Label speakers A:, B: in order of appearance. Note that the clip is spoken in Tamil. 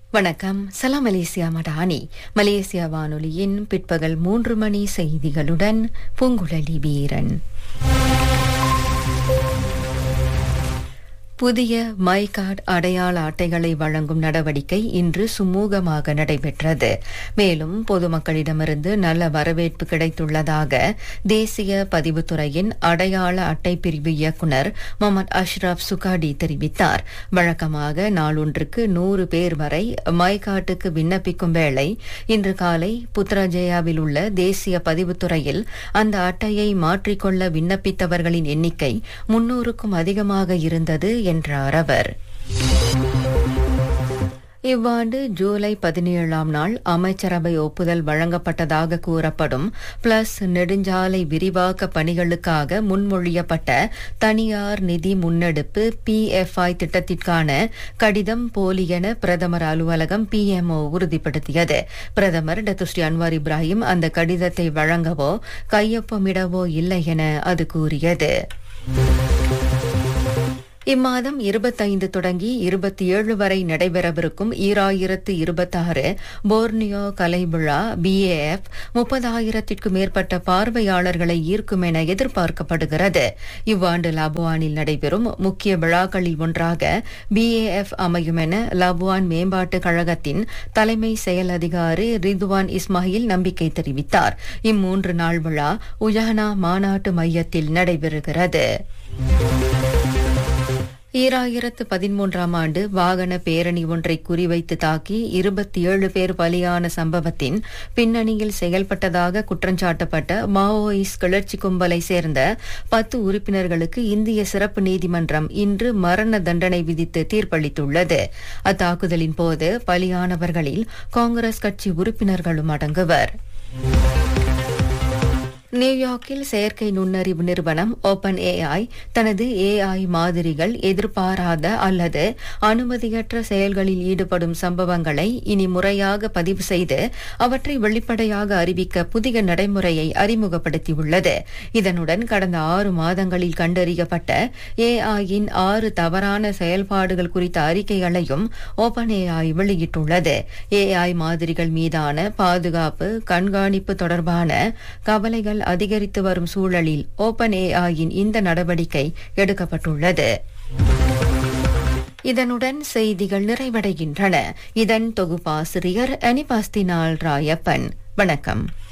A: வணக்கம். சலாம் மலேசியா மடானி. மலேசியா வானொலியின் பிற்பகல் 3 மணி செய்திகளுடன் பூங்குழலி வீரன். புதிய மை கார்டு அடையாள அட்டைகளை வழங்கும் நடவடிக்கை இன்று சுமூகமாக நடைபெற்றது. மேலும் பொதுமக்களிடமிருந்து நல்ல வரவேற்பு கிடைத்துள்ளதாக தேசிய பதிவுத்துறையின் அடையாள அட்டை பிரிவு இயக்குநர் முகமது அஷ்ரப் சுகாடி தெரிவித்தார். வழக்கமாக நாளொன்றுக்கு 100 பேர் வரை மை கார்டுக்கு விண்ணப்பிக்கும் வேளை இன்று காலை புத்ராஜயாவில் உள்ள தேசிய பதிவுத்துறையில் அந்த அட்டையை மாற்றிக்கொள்ள விண்ணப்பித்தவர்களின் எண்ணிக்கை 300க்கும் அதிகமாக இருந்தது என்றார் அவர். இவ்வாண்டு ஜூலை 17ஆம் நாள் அமைச்சரவை ஒப்புதல் வழங்கப்பட்டதாக கூறப்படும் பிளஸ் நெடுஞ்சாலை விரிவாக்க பணிகளுக்காக முன்மொழியப்பட்ட தனியார் நிதி முன்னெடுப்பு PFI திட்டத்திற்கான கடிதம் போலி என பிரதமர் அலுவலகம் PMO உறுதிப்படுத்தியது. பிரதமர் டத்துஸ்ரீ அன்வார் இப்ராஹிம் அந்த கடிதத்தை வழங்கவோ கையொப்பமிடவோ இல்லை என அது கூறியது. இம்மாதம் 25 தொடங்கி 27 வரை நடைபெறவிருக்கும் 2026 போர்னியோ கலை விழா BAF 30,000க்கும் மேற்பட்ட பார்வையாளர்களை ஈர்க்கும் என எதிர்பார்க்கப்படுகிறது. இவ்வாண்டு லபுவானில் நடைபெறும் முக்கிய விழாக்களில் ஒன்றாக BAF அமையும் என லபுவான் மேம்பாட்டு கழகத்தின் தலைமை செயல் அதிகாரி ரிதுவான் இஸ்மாயில் நம்பிக்கை தெரிவித்தார். இம்3 நாள் விழா உஜானா மாநாட்டு மையத்தில் நடைபெறுகிறது. 2013ஆம் ஆண்டு வாகன பேரணி ஒன்றை குறிவைத்து தாக்கி 27 பேர் பலியான சம்பவத்தின் பின்னணியில் செயல்பட்டதாக குற்றஞ்சாட்டப்பட்ட மாவோயிஸ்ட் கிளர்ச்சி கும்பலை சேர்ந்த 10 உறுப்பினர்களுக்கு இந்திய சிறப்பு நீதிமன்றம் இன்று மரண தண்டனை விதித்து தீர்ப்பளித்துள்ளது. அத்தாக்குதலின் போது பலியானவர்களில் காங்கிரஸ் கட்சி உறுப்பினர்களும் அடங்குவர். நியூயார்க்கில் செயற்கை நுண்ணறிவு நிறுவனம் ஓபன் AI தனது AI மாதிரிகள் எதிர்பாராத அல்லது அனுமதியற்ற செயல்களில் ஈடுபடும் சம்பவங்களை இனி முறையாக பதிவு செய்து அவற்றை வெளிப்படையாக அறிவிக்க புதிய நடைமுறையை அறிமுகப்படுத்தியுள்ளது. இதனுடன் கடந்த 6 மாதங்களில் கண்டறியப்பட்ட AIயின் 6 தவறான செயல்பாடுகள் குறித்த அறிக்கைகளையும் ஓபன் AI வெளியிட்டுள்ளது. AI மாதிரிகள் மீதான பாதுகாப்பு கண்காணிப்பு தொடர்பான கவலைகள் அதிகரித்து வரும் சூழலில் ஓபன் AIயின் இந்த நடவடிக்கை எடுக்கப்பட்டுள்ளது. இதனுடன் செய்திகள் நிறைவடைகின்றன. இதன் தொகுப்பாசிரியர் அனிபாஸ்தினால் ராயப்பன். வணக்கம்.